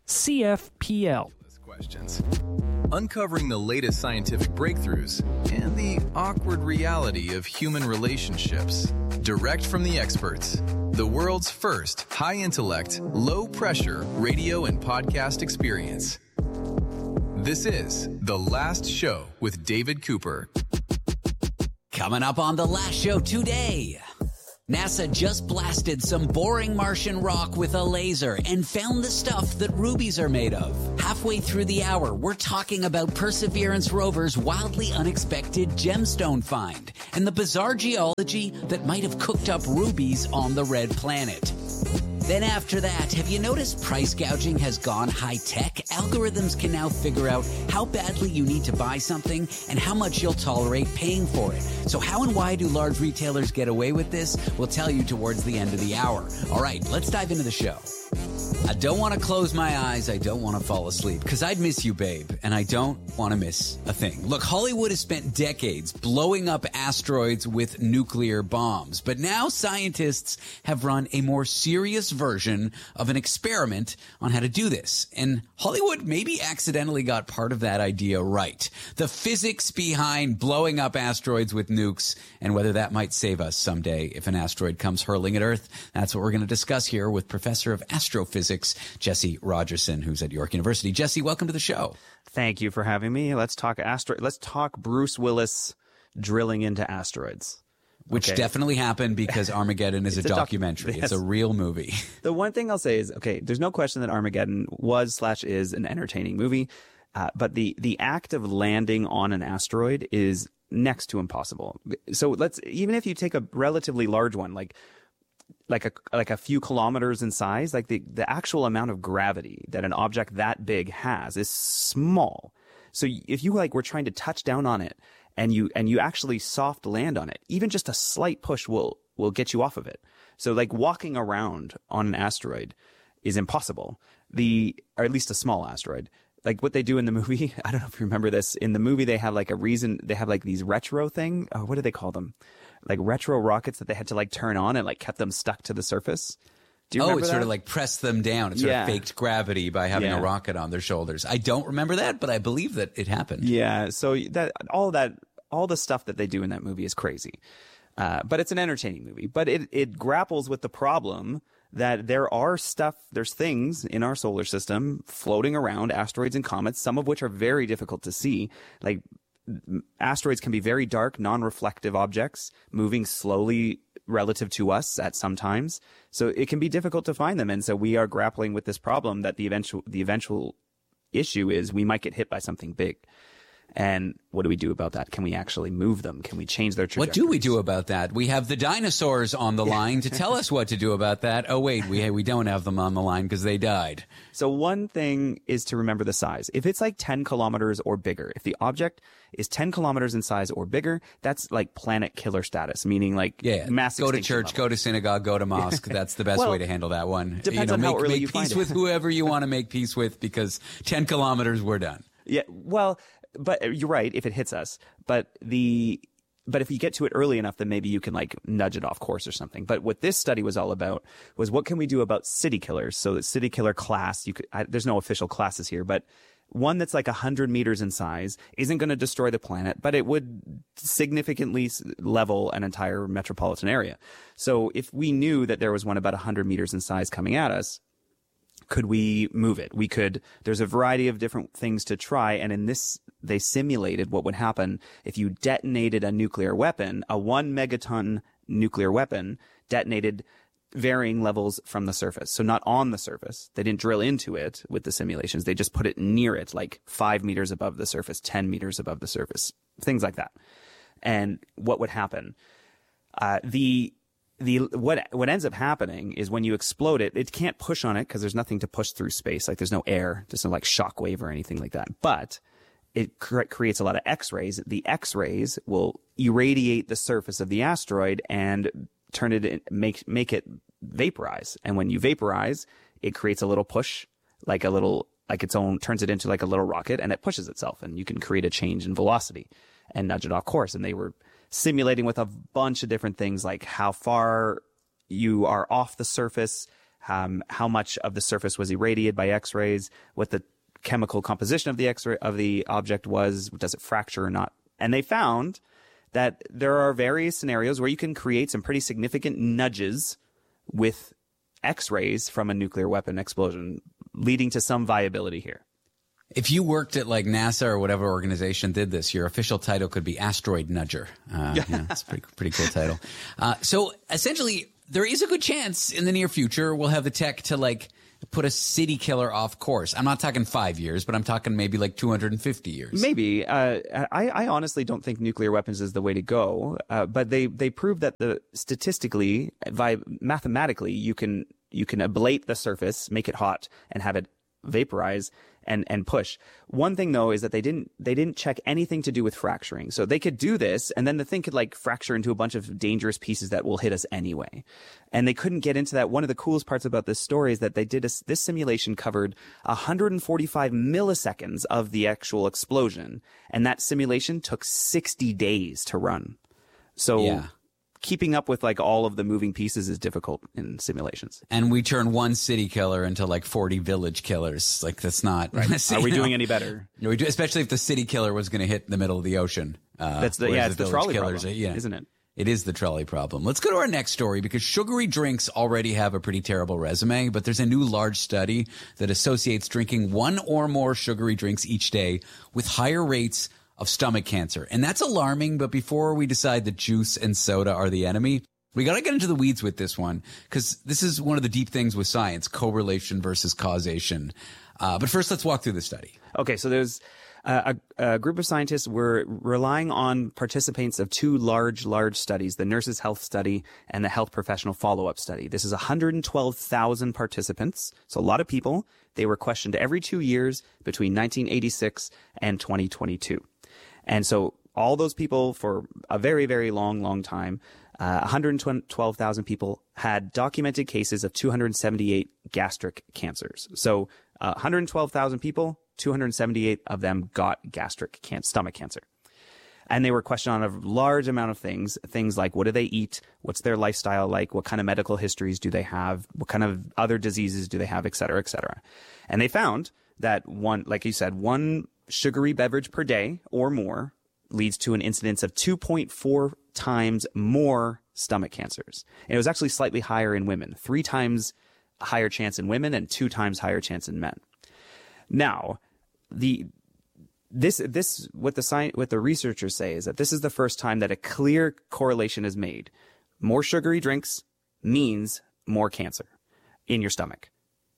C F P L. Questions. Uncovering the latest scientific breakthroughs and the awkward reality of human relationships. Direct from the experts. The world's first high-intellect, low-pressure radio and podcast experience. This is The Last Show with David Cooper. Coming up on The Last Show today. NASA just blasted some boring Martian rock with a laser and found the stuff that rubies are made of. Halfway through the hour, we're talking about Perseverance rover's wildly unexpected gemstone find and the bizarre geology that might have cooked up rubies on the red planet. Then after that, have you noticed price gouging has gone high-tech? Algorithms can now figure out how badly you need to buy something and how much you'll tolerate paying for it. So how and why do large retailers get away with this? We'll tell you towards the end of the hour. All right, let's dive into the show. I don't want to close my eyes. I don't want to fall asleep because I'd miss you, babe, and I don't want to miss a thing. Look, Hollywood has spent decades blowing up asteroids with nuclear bombs, but now scientists have run a more serious version of an experiment on how to do this. And Hollywood maybe accidentally got part of that idea right. The physics behind blowing up asteroids with nukes and whether that might save us someday if an asteroid comes hurling at Earth. That's what we're going to discuss here with Professor of Astrophysics, Jesse Rogerson, who's at York University. Jesse, welcome to the show. Thank you for having me. Let's talk asteroid. Let's talk Bruce Willis drilling into asteroids. Which okay. definitely happened because Armageddon is a, a documentary. Doc- yes. It's a real movie. The one thing I'll say is, okay, there's no question that Armageddon was slash is an entertaining movie, uh, but the the act of landing on an asteroid is next to impossible. So let's even if you take a relatively large one, like like a like a few kilometers in size, like the, the actual amount of gravity that an object that big has is small. So if you like were trying to touch down on it and you and you actually soft land on it, even just a slight push will will get you off of it. So like walking around on an asteroid is impossible. The or at least a small asteroid. Like what they do in the movie, I don't know if you remember this. In the movie, they have like a reason. They have like these retro thing. Oh, what do they call them? Like retro rockets that they had to like turn on and like kept them stuck to the surface. Do you oh, remember it that? sort of like pressed them down. It sort yeah. of faked gravity by having yeah. a rocket on their shoulders. I don't remember that, but I believe that it happened. Yeah. So that all that all the stuff that they do in that movie is crazy. Uh, but it's an entertaining movie. But it it grapples with the problem that there are stuff, there's things in our solar system floating around, asteroids and comets, some of which are very difficult to see. Like asteroids can be very dark, non-reflective objects moving slowly relative to us at some times. So it can be difficult to find them. And so we are grappling with this problem that the eventual, the eventual issue is we might get hit by something big. And what do we do about that? Can we actually move them? Can we change their trajectory? What do we do about that? We have the dinosaurs on the line to tell us what to do about that. Oh, wait, we we don't have them on the line because they died. So one thing is to remember the size. If it's like ten kilometers or bigger, if the object is ten kilometers in size or bigger, that's like planet killer status, meaning like yeah, mass go to church, level. Go to synagogue, go to mosque. That's the best well, way to handle that one. Depends you know, on make, how early make you peace find with it. whoever you want to make peace with because ten kilometers, we're done. Yeah, well... But you're right if it hits us. But the but if you get to it early enough, then maybe you can like nudge it off course or something. But what this study was all about was what can we do about city killers? So the city killer class, you could I, there's no official classes here, but one that's like one hundred meters in size isn't going to destroy the planet, but it would significantly level an entire metropolitan area. So if we knew that there was one about one hundred meters in size coming at us, could we move it? We could, there's a variety of different things to try. And in this, they simulated what would happen if you detonated a nuclear weapon, a one megaton nuclear weapon detonated varying levels from the surface. So not on the surface. They didn't drill into it with the simulations. They just put it near it, like five meters above the surface, ten meters above the surface, things like that. And what would happen? Uh, the, The what what ends up happening is when you explode it, it can't push on it because there's nothing to push through space. Like there's no air, there's no like shock wave or anything like that. But it cre- creates a lot of X-rays. The X-rays will irradiate the surface of the asteroid and turn it in, make make it vaporize. And when you vaporize, it creates a little push, like a little like its own turns it into like a little rocket, and it pushes itself, and you can create a change in velocity and nudge it off course. And they were simulating with a bunch of different things like how far you are off the surface, um, how much of the surface was irradiated by X-rays, what the chemical composition of the X-ray of the object was, does it fracture or not. And they found that there are various scenarios where you can create some pretty significant nudges with X-rays from a nuclear weapon explosion, leading to some viability here. If you worked at like NASA or whatever organization did this, your official title could be Asteroid Nudger. Uh, yeah, that's a pretty, pretty cool title. Uh, so essentially, there is a good chance in the near future we'll have the tech to like put a city killer off course. I'm not talking five years, but I'm talking maybe like two hundred fifty years. Maybe. Uh, I, I honestly don't think nuclear weapons is the way to go. Uh, but they, they prove that the statistically, vi- mathematically, you can you can ablate the surface, make it hot, and have it vaporize and and push. One thing though is that they didn't they didn't check anything to do with fracturing. So they could do this and then the thing could like fracture into a bunch of dangerous pieces that will hit us anyway. And they couldn't get into that. One of the coolest parts about this story is that they did a, this simulation covered one hundred forty-five milliseconds of the actual explosion, and that simulation took sixty days to run. So yeah. Keeping up with like all of the moving pieces is difficult in simulations. And we turn one city killer into like forty village killers. Like that's not. Right. Are we know? doing any better? No, we do, especially if the city killer was going to hit in the middle of the ocean. Uh, that's the yeah, it's the, the trolley killers, problem, yeah. isn't it? It is the trolley problem. Let's go to our next story because sugary drinks already have a pretty terrible resume, but there's a new large study that associates drinking one or more sugary drinks each day with higher rates of stomach cancer. And that's alarming, but before we decide that juice and soda are the enemy, we got to get into the weeds with this one because this is one of the deep things with science, correlation versus causation. Uh, but first, let's walk through the study. Okay, so there's uh, a, a group of scientists were relying on participants of two large, large studies, the Nurses' Health Study and the Health Professional Follow-Up Study. This is one hundred twelve thousand participants, so a lot of people. They were questioned every two years between nineteen eighty-six and twenty twenty-two. And so all those people for a very, very long, long time, uh, one hundred twelve thousand people had documented cases of two hundred seventy-eight gastric cancers. So uh, one hundred twelve thousand people, two hundred seventy-eight of them got gastric can- stomach cancer. And they were questioned on a large amount of things, things like what do they eat? What's their lifestyle like? What kind of medical histories do they have? What kind of other diseases do they have, et cetera, et cetera. And they found that one, like you said, one sugary beverage per day or more leads to an incidence of two point four times more stomach cancers. And it was actually slightly higher in women, three times higher chance in women and two times higher chance in men. Now, the this this what the science what the researchers say is that this is the first time that a clear correlation is made. More sugary drinks means more cancer in your stomach.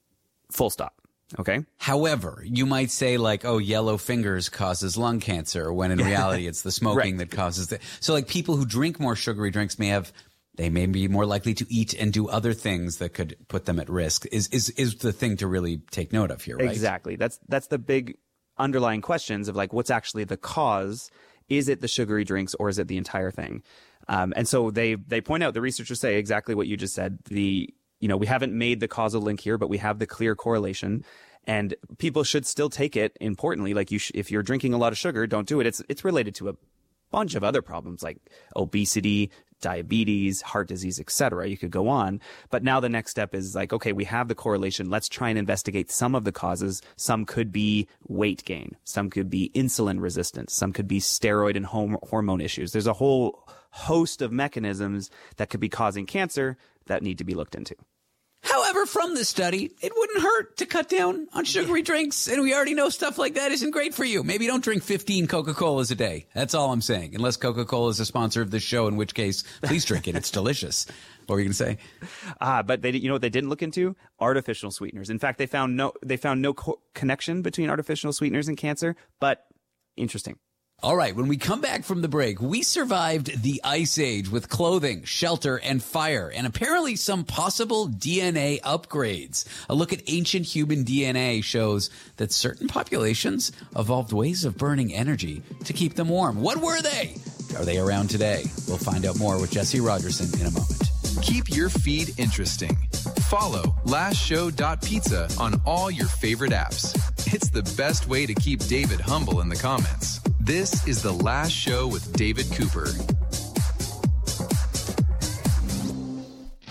Full stop. Okay. However, you might say like, oh, yellow fingers causes lung cancer, when in reality it's the smoking right. that causes the. So like people who drink more sugary drinks may have, they may be more likely to eat and do other things that could put them at risk. Is is is the thing to really take note of here, right? Exactly. That's that's the big underlying questions of like, what's actually the cause? Is it the sugary drinks or is it the entire thing? Um, and so they they point out, the researchers say exactly what you just said. The You know, we haven't made the causal link here, but we have the clear correlation, and people should still take it. Importantly, like you, sh- if you're drinking a lot of sugar, don't do it. It's it's related to a bunch of other problems like obesity, diabetes, heart disease, et cetera. You could go on, but now the next step is like, okay, we have the correlation. Let's try and investigate some of the causes. Some could be weight gain. Some could be insulin resistance. Some could be steroid and hom- hormone issues. There's a whole host of mechanisms that could be causing cancer that need to be looked into. However, from this study, it wouldn't hurt to cut down on sugary drinks, and we already know stuff like that isn't great for you. Maybe don't drink fifteen Coca-Colas a day. That's all I'm saying. Unless Coca-Cola is a sponsor of this show, in which case, please drink it. It's delicious. What were you going to say? Ah, but they, you know what they didn't look into? Artificial sweeteners. In fact, they found no, they found no co- connection between artificial sweeteners and cancer, but interesting. All right, when we come back from the break, we survived the Ice Age with clothing, shelter, and fire, and apparently some possible D N A upgrades. A look at ancient human D N A shows that certain populations evolved ways of burning energy to keep them warm. What were they? Are they around today? We'll find out more with Jesse Rogerson in a moment. Keep your feed interesting. Follow last show dot pizza on all your favorite apps. It's the best way to keep David humble in the comments. This is The Last Show with David Cooper.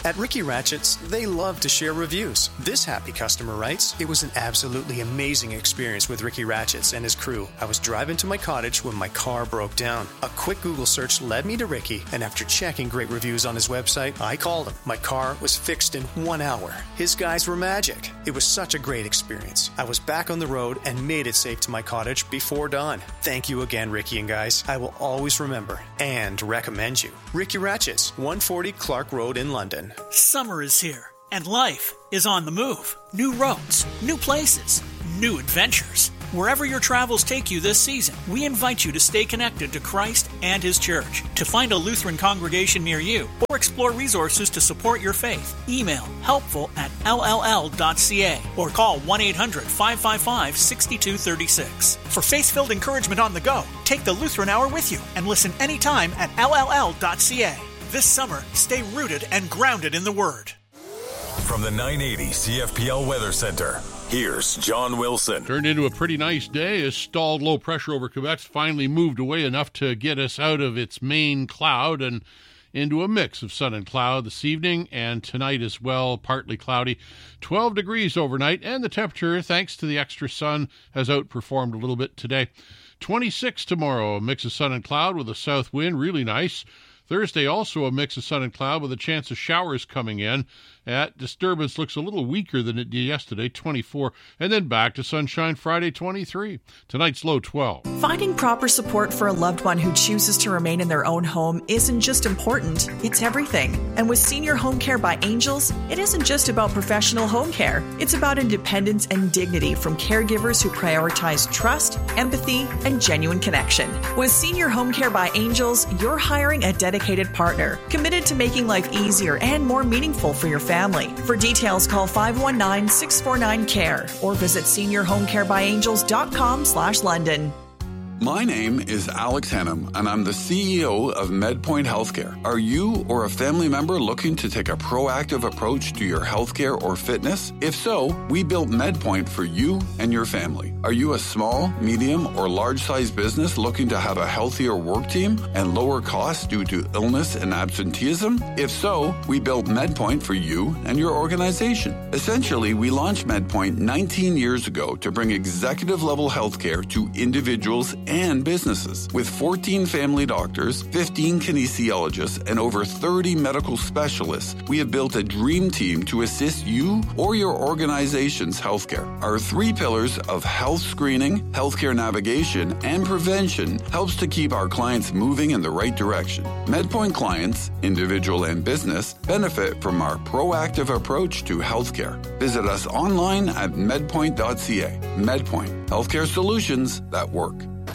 At Ricky Ratchett's, they love to share reviews. This happy customer writes, "It was an absolutely amazing experience with Ricky Ratchett's and his crew. I was driving to my cottage when my car broke down. A quick Google search led me to Ricky, and after checking great reviews on his website, I called him. My car was fixed in one hour. His guys were magic. It was such a great experience. I was back on the road and made it safe to my cottage before dawn. Thank you again, Ricky and guys. I will always remember and recommend you. Ricky Ratchett's, one forty Clark Road in London." Summer is here, and life is on the move. New roads, new places, new adventures. Wherever your travels take you this season, we invite you to stay connected to Christ and His Church. To find a Lutheran congregation near you or explore resources to support your faith, email helpful at l l l dot c a or call one eight hundred five five five six two three six. For faith-filled encouragement on the go, take the Lutheran Hour with you and listen anytime at l l l dot c a. This summer, stay rooted and grounded in the Word. From the nine eighty C F P L Weather Center, here's John Wilson. Turned into a pretty nice day as stalled low pressure over Quebec's finally moved away enough to get us out of its main cloud and into a mix of sun and cloud this evening and tonight as well, partly cloudy. twelve degrees overnight, and the temperature, thanks to the extra sun, has outperformed a little bit today. twenty-six tomorrow, a mix of sun and cloud with a south wind, really nice. Thursday, also a mix of sun and cloud with a chance of showers coming in. That disturbance looks a little weaker than it did yesterday, twenty-four. And then back to sunshine Friday, twenty-three. Tonight's low, twelve. Finding proper support for a loved one who chooses to remain in their own home isn't just important, it's everything. And with Senior Home Care by Angels, it isn't just about professional home care. It's about independence and dignity from caregivers who prioritize trust, empathy, and genuine connection. With Senior Home Care by Angels, you're hiring a dedicated partner, committed to making life easier and more meaningful for your family. For details, call five one nine, six four nine, C A R E or visit senior home care by angels dot com slash London. My name is Alex Hennum, and I'm the C E O of MedPoint Healthcare. Are you or a family member looking to take a proactive approach to your healthcare or fitness? If so, we built MedPoint for you and your family. Are you a small, medium, or large-sized business looking to have a healthier work team and lower costs due to illness and absenteeism? If so, we built MedPoint for you and your organization. Essentially, we launched MedPoint nineteen years ago to bring executive-level healthcare to individuals and businesses. With fourteen family doctors, fifteen kinesiologists, and over thirty medical specialists, we have built a dream team to assist you or your organization's healthcare. Our three pillars of health screening, healthcare navigation, and prevention helps to keep our clients moving in the right direction. MedPoint clients, individual and business, benefit from our proactive approach to healthcare. Visit us online at medpoint dot c a. MedPoint, healthcare solutions that work.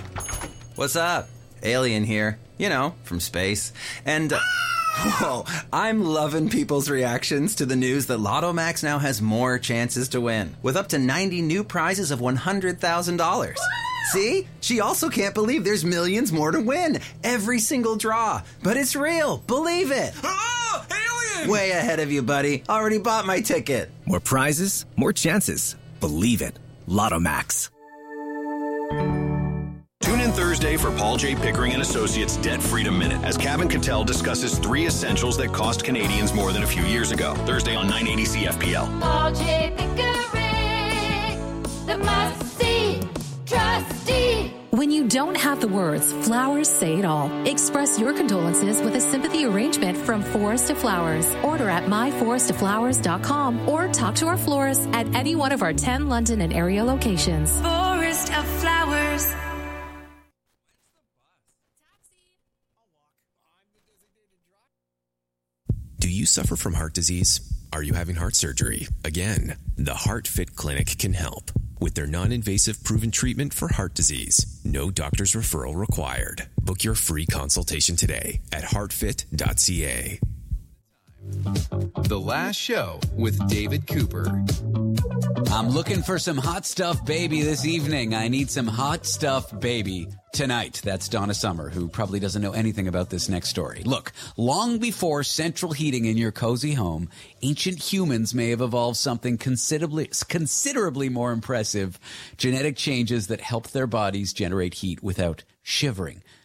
What's up? Alien here. You know, from space. And, uh, whoa, I'm loving people's reactions to the news that Lotto Max now has more chances to win, with up to ninety new prizes of one hundred thousand dollars. See? She also can't believe there's millions more to win. Every single draw. But it's real. Believe it. Oh, alien! Way ahead of you, buddy. Already bought my ticket. More prizes, more chances. Believe it. Lotto Max. Tune in Thursday for Paul J. Pickering and Associates Debt Freedom Minute as Kevin Cattell discusses three essentials that cost Canadians more than a few years ago. Thursday on nine eighty C F P L. Paul J. Pickering, the must-see trustee. When you don't have the words, flowers say it all. Express your condolences with a sympathy arrangement from Forest to Flowers. Order at my forest to flowers dot com or talk to our florist at any one of our ten London and area locations. Forest of Flowers. Do you suffer from heart disease? Are you having heart surgery? Again, the HeartFit Clinic can help. With their non-invasive proven treatment for heart disease, no doctor's referral required. Book your free consultation today at heart fit dot c a. The Last Show with David Cooper. I'm looking for some hot stuff baby this evening. I need some hot stuff baby tonight. That's Donna Summer, who probably doesn't know anything about this next story. Look, long before central heating in your cozy home, ancient humans may have evolved something considerably, considerably more impressive, genetic changes that helped their bodies generate heat without shivering.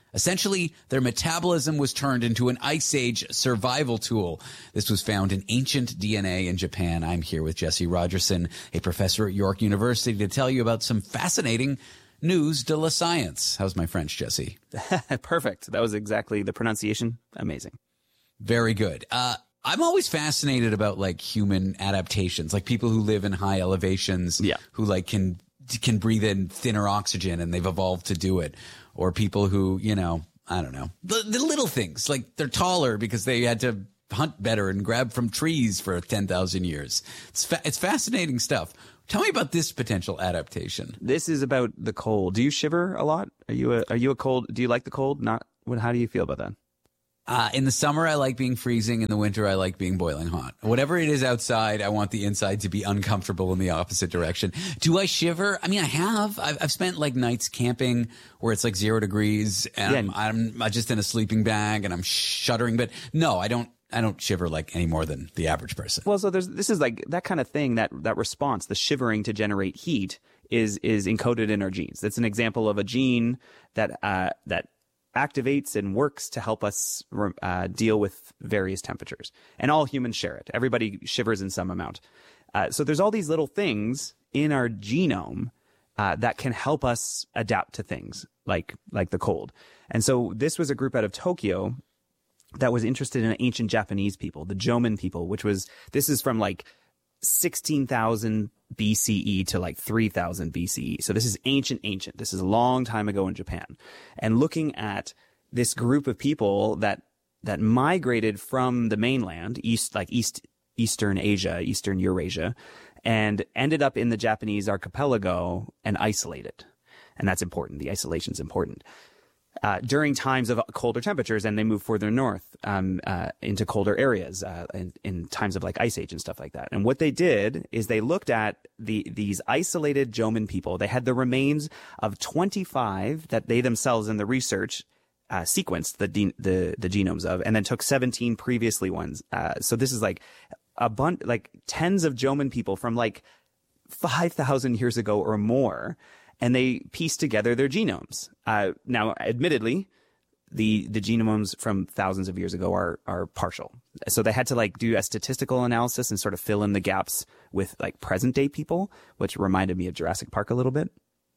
Essentially, their metabolism was turned into an Ice Age survival tool. This was found in ancient D N A in Japan. I'm here with Jesse Rogerson, a professor at York University, to tell you about some fascinating news de la science. How's my French, Jesse? Perfect. That was exactly the pronunciation. Amazing. Very good. Uh, I'm always fascinated about like human adaptations, like people who live in high elevations, yeah. who like can can breathe in thinner oxygen and they've evolved to do it. Or people who, you know, I don't know, the, the little things, like they're taller because they had to hunt better and grab from trees for ten thousand years. It's fa- it's fascinating stuff. Tell me about this potential adaptation. This is about the cold. Do you shiver a lot? Are you a, are you a cold? Do you like the cold? Not. What? How do you feel about that? Uh, in the summer, I like being freezing. In the winter, I like being boiling hot. Whatever it is outside, I want the inside to be uncomfortable in the opposite direction. Do I shiver? I mean, I have. I've, I've spent like nights camping where it's like zero degrees and Yeah. I'm, I'm just in a sleeping bag and I'm shuddering. But no, I don't. I don't shiver like any more than the average person. Well, so there's this is like that kind of thing, that that response, the shivering to generate heat is is encoded in our genes. That's an example of a gene that uh, that activates and works to help us uh, deal with various temperatures. And all humans share it. Everybody shivers in some amount. Uh, so there's all these little things in our genome uh, that can help us adapt to things like like the cold. And so this was a group out of Tokyo that was interested in ancient Japanese people, the Jomon people, which was, this is from like sixteen thousand B C E to like three thousand B C E. So this is ancient, ancient. This is a long time ago in Japan. And looking at this group of people that, that migrated from the mainland, east, like east, Eastern Asia, Eastern Eurasia, and ended up in the Japanese archipelago and isolated. And that's important. The isolation's important. Uh, during times of colder temperatures, and they move further north um, uh, into colder areas uh, in, in times of like ice age and stuff like that. And what they did is they looked at the these isolated Jomon people. They had the remains of twenty-five that they themselves in the research uh, sequenced the, de- the the genomes of, and then took seventeen previously ones. Uh, so this is like a bunch, like tens of Jomon people from like five thousand years ago or more. And they pieced together their genomes. Uh, now, admittedly, the the genomes from thousands of years ago are are partial. So they had to like do a statistical analysis and sort of fill in the gaps with like present day people, which reminded me of Jurassic Park a little bit.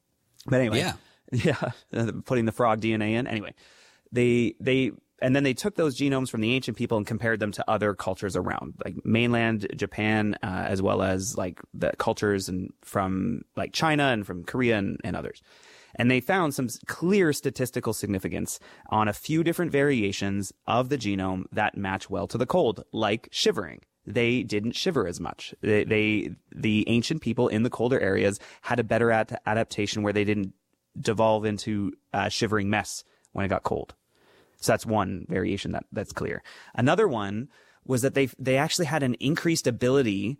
But anyway, yeah, yeah, putting the frog D N A in. Anyway, they they. And then they took those genomes from the ancient people and compared them to other cultures around, like mainland Japan, uh, as well as like the cultures and from like China and from Korea and, and others. And they found some clear statistical significance on a few different variations of the genome that match well to the cold, like shivering. They didn't shiver as much. They, they the ancient people in the colder areas had a better ad- adaptation where they didn't devolve into uh, shivering mess when it got cold. So that's one variation that, that's clear. Another one was that they they actually had an increased ability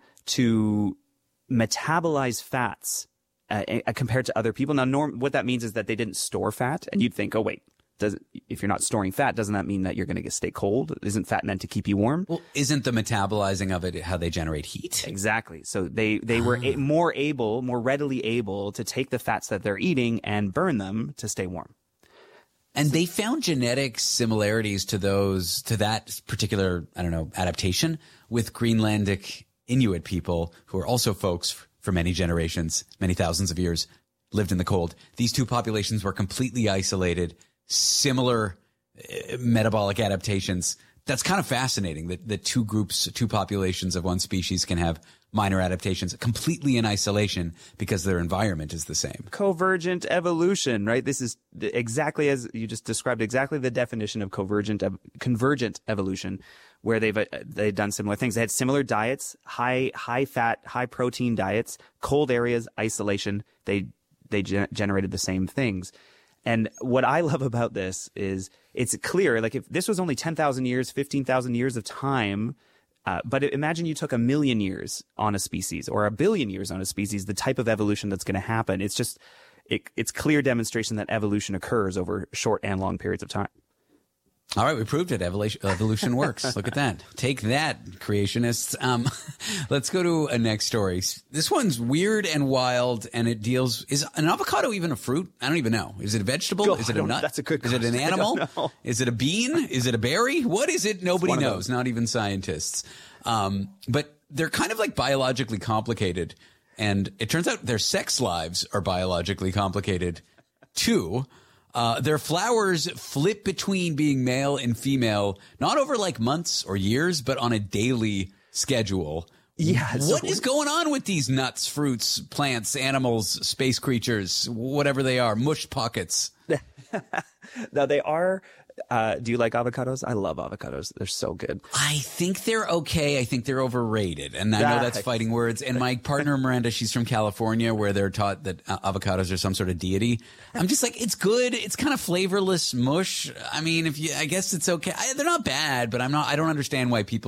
to metabolize fats uh, uh, compared to other people. Now, norm, what that means is that they didn't store fat, and you'd think, oh wait, does if you're not storing fat, doesn't that mean that you're going to stay cold? Isn't fat meant to keep you warm? Well, isn't the metabolizing of it how they generate heat? Exactly. So they they were a, more able, more readily able to take the fats that they're eating and burn them to stay warm. And they found genetic similarities to those, to that particular, I don't know, adaptation with Greenlandic Inuit people who are also folks for many generations, many thousands of years, lived in the cold. These two populations were completely isolated, similar uh, metabolic adaptations. That's kind of fascinating that, that two groups, two populations of one species can have minor adaptations completely in isolation because their environment is the same. Convergent evolution, right? This is exactly as you just described, exactly the definition of convergent, ev- convergent evolution, where they've uh, they've done similar things. They had similar diets, high high fat, high protein diets, cold areas, isolation. They they gen- generated the same things. And what I love about this is it's clear, like if this was only ten thousand years, fifteen thousand years of time, uh, but imagine you took a million years on a species or a billion years on a species, the type of evolution that's going to happen. It's just, it, it's clear demonstration that evolution occurs over short and long periods of time. All right, we proved it. Evolution, evolution works. Look at that. Take that, creationists. Um, let's go to a next story. This one's weird and wild, and it deals... Is an avocado even a fruit? I don't even know. Is it a vegetable? God, is it a nut? That's a good Is it an question. animal? Is it a bean? Is it a berry? What is it? Nobody knows, not even scientists. Um, but they're kind of like biologically complicated, and it turns out their sex lives are biologically complicated, too. Uh, their flowers flip between being male and female, not over like months or years, but on a daily schedule. Yeah. What is going on with these nuts, fruits, plants, animals, space creatures, whatever they are, mush pockets? Now they are. Uh, do you like avocados? I love avocados. They're so good. I think they're okay. I think they're overrated. And I know that's fighting words. And my partner, Miranda, she's from California, where they're taught that uh, avocados are some sort of deity. I'm just like, it's good. It's kind of flavorless mush. I mean, if you, I guess it's okay. I, they're not bad, but I'm not, I don't understand why people